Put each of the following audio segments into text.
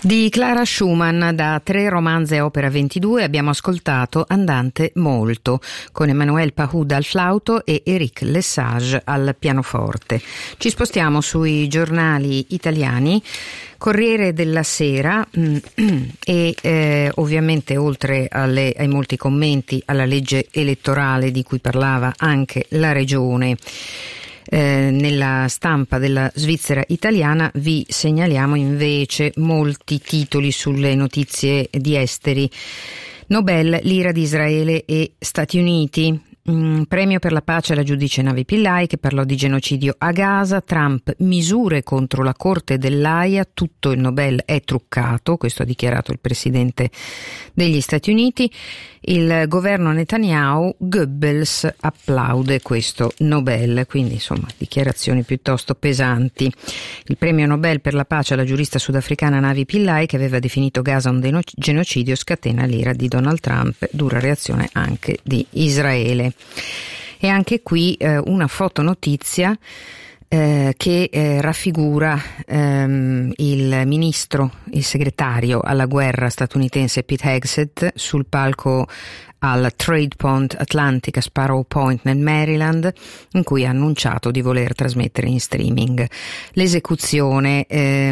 Di Clara Schumann, da 3 romanzi a opera 22, abbiamo ascoltato Andante molto, con Emmanuel Pahud al flauto e Éric Lesage al pianoforte. Ci spostiamo sui giornali italiani. Corriere della Sera e ovviamente oltre ai molti commenti alla legge elettorale di cui parlava anche la Regione. Nella stampa della Svizzera italiana vi segnaliamo invece molti titoli sulle notizie di esteri. Nobel, l'ira di Israele e Stati Uniti. Premio per la pace alla giudice Navi Pillay, che parlò di genocidio a Gaza. Trump, misure contro la Corte dell'Aia, tutto il Nobel è truccato, questo ha dichiarato il presidente degli Stati Uniti. Il governo Netanyahu, Goebbels applaude questo Nobel, quindi insomma dichiarazioni piuttosto pesanti. Il premio Nobel per la pace alla giurista sudafricana Navi Pillay, che aveva definito Gaza un genocidio, scatena l'ira di Donald Trump, dura reazione anche di Israele. E anche qui una fotonotizia che raffigura il segretario alla guerra statunitense Pete Hegseth sul palco al Trade Point Atlantic a Sparrow Point nel Maryland, in cui ha annunciato di voler trasmettere in streaming l'esecuzione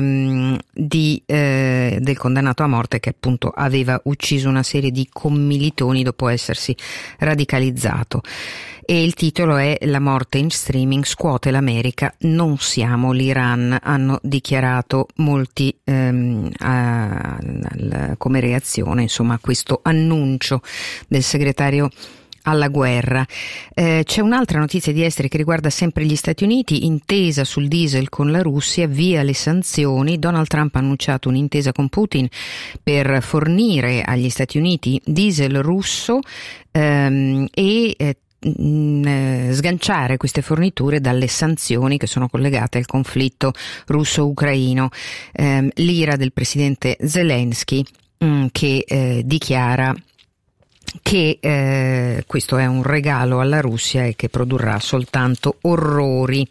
del condannato a morte, che appunto aveva ucciso una serie di commilitoni dopo essersi radicalizzato. E il titolo è "La morte in streaming scuote l'America, non siamo l'Iran", hanno dichiarato molti come reazione insomma a questo annuncio del segretario alla guerra. C'è un'altra notizia di esteri che riguarda sempre gli Stati Uniti: intesa sul diesel con la Russia, via le sanzioni. Donald Trump ha annunciato un'intesa con Putin per fornire agli Stati Uniti diesel russo sganciare queste forniture dalle sanzioni che sono collegate al conflitto russo-ucraino. L'ira del presidente Zelensky che dichiara che questo è un regalo alla Russia e che produrrà soltanto orrori.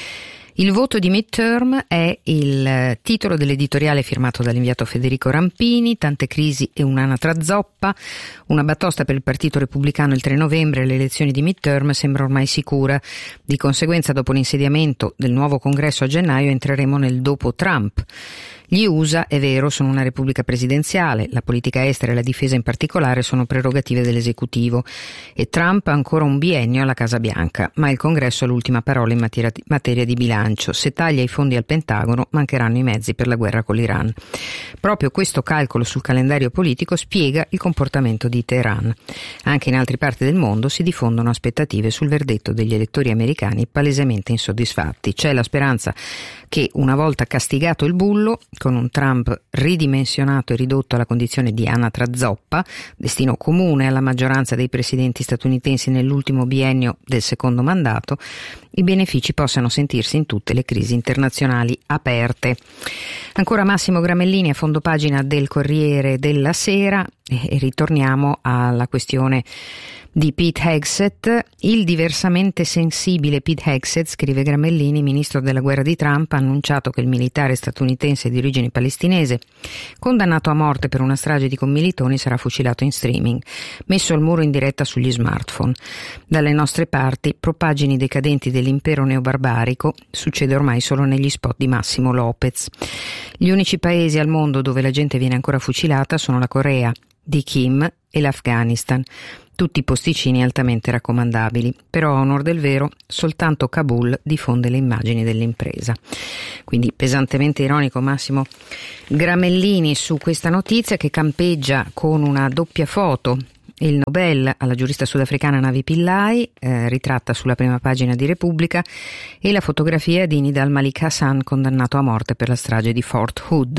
Il voto di midterm è il titolo dell'editoriale firmato dall'inviato Federico Rampini. Tante crisi e un'anatra zoppa. Una batosta per il Partito Repubblicano il 3 novembre. Le elezioni di midterm sembra ormai sicura. Di conseguenza, dopo l'insediamento del nuovo congresso a gennaio, entreremo nel dopo Trump. Gli USA, è vero, sono una repubblica presidenziale, la politica estera e la difesa in particolare sono prerogative dell'esecutivo e Trump ha ancora un biennio alla Casa Bianca, ma il Congresso ha l'ultima parola in materia di bilancio. Se taglia i fondi al Pentagono, mancheranno i mezzi per la guerra con l'Iran. Proprio questo calcolo sul calendario politico spiega il comportamento di Teheran. Anche in altre parti del mondo si diffondono aspettative sul verdetto degli elettori americani palesemente insoddisfatti. C'è la speranza che, una volta castigato il bullo, con un Trump ridimensionato e ridotto alla condizione di anatra zoppa, destino comune alla maggioranza dei presidenti statunitensi nell'ultimo biennio del secondo mandato, i benefici possano sentirsi in tutte le crisi internazionali aperte. Ancora Massimo Gramellini a fondopagina del Corriere della Sera, e ritorniamo alla questione di Pete Hegseth. Il diversamente sensibile Pete Hegseth, scrive Gramellini, ministro della guerra di Trump, ha annunciato che il militare statunitense di origine palestinese, condannato a morte per una strage di commilitoni, sarà fucilato in streaming, messo al muro in diretta sugli smartphone. Dalle nostre parti, propagini decadenti dell'impero neobarbarico succede ormai solo negli spot di Massimo Lopez. Gli unici paesi al mondo dove la gente viene ancora fucilata sono la Corea di Kim e l'Afghanistan, tutti posticini altamente raccomandabili. Però, a onor del vero, soltanto Kabul diffonde le immagini dell'impresa. Quindi pesantemente ironico Massimo Gramellini su questa notizia, che campeggia con una doppia foto. Il Nobel alla giurista sudafricana Navi Pillay, ritratta sulla prima pagina di Repubblica, e la fotografia di Nidal Malik Hassan, condannato a morte per la strage di Fort Hood.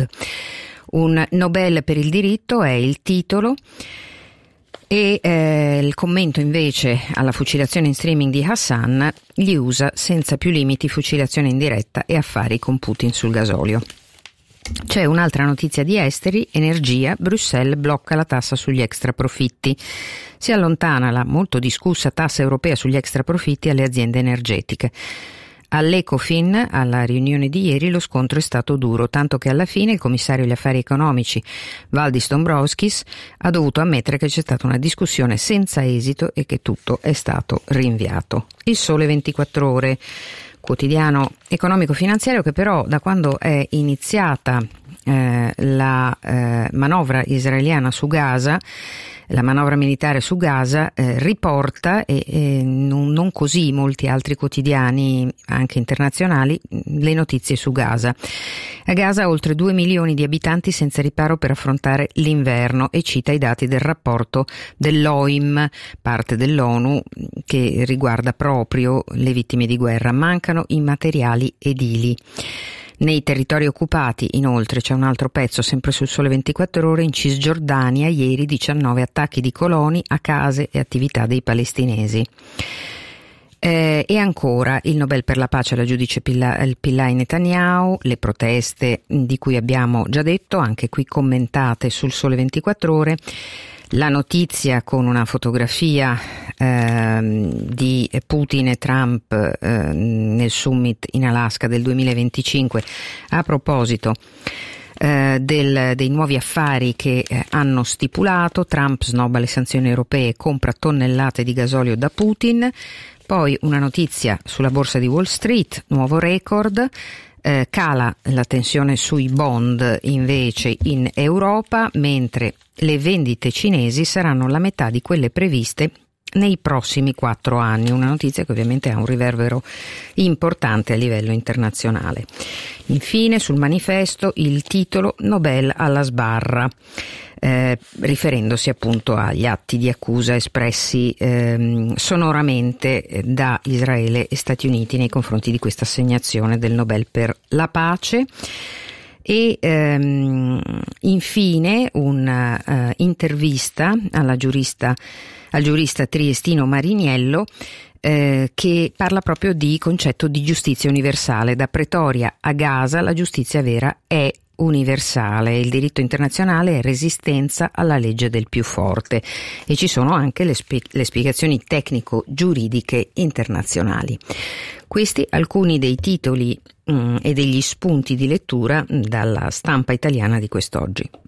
Un Nobel per il diritto è il titolo, e il commento invece alla fucilazione in streaming di Hassan: gli USA senza più limiti, fucilazione in diretta e affari con Putin sul gasolio. C'è un'altra notizia di esteri: energia, Bruxelles blocca la tassa sugli extraprofitti. Si allontana la molto discussa tassa europea sugli extraprofitti alle aziende energetiche. All'Ecofin, alla riunione di ieri, lo scontro è stato duro, tanto che alla fine il commissario agli affari economici Valdis Dombrovskis ha dovuto ammettere che c'è stata una discussione senza esito e che tutto è stato rinviato. Il Sole 24 Ore, quotidiano economico-finanziario, che però da quando è iniziata la manovra israeliana su Gaza, la manovra militare su Gaza, riporta, e non così molti altri quotidiani anche internazionali, le notizie su Gaza. A Gaza oltre 2 milioni di abitanti senza riparo per affrontare l'inverno, e cita i dati del rapporto dell'OIM, parte dell'ONU, che riguarda proprio le vittime di guerra. Mancano i materiali edili. Nei territori occupati, inoltre, c'è un altro pezzo, sempre sul Sole 24 Ore, in Cisgiordania, ieri 19 attacchi di coloni a case e attività dei palestinesi. E ancora il Nobel per la pace alla giudice Pillay Netanyahu, le proteste di cui abbiamo già detto, anche qui commentate sul Sole 24 Ore. La notizia con una fotografia di Putin e Trump nel summit in Alaska del 2025 a proposito dei nuovi affari che hanno stipulato. Trump snobba le sanzioni europee, compra tonnellate di gasolio da Putin. Poi una notizia sulla borsa di Wall Street, nuovo record. Cala la tensione sui bond invece in Europa, mentre le vendite cinesi saranno la metà di quelle previste nei prossimi 4 anni. Una notizia che ovviamente ha un riverbero importante a livello internazionale. Infine sul Manifesto il titolo Nobel alla sbarra, riferendosi appunto agli atti di accusa espressi sonoramente da Israele e Stati Uniti nei confronti di questa assegnazione del Nobel per la pace. E infine un'intervista al giurista triestino Mariniello, che parla proprio di concetto di giustizia universale. Da Pretoria a Gaza la giustizia vera è universale, il diritto internazionale è resistenza alla legge del più forte, e ci sono anche le spiegazioni tecnico-giuridiche internazionali. Questi alcuni dei titoli e degli spunti di lettura dalla stampa italiana di quest'oggi.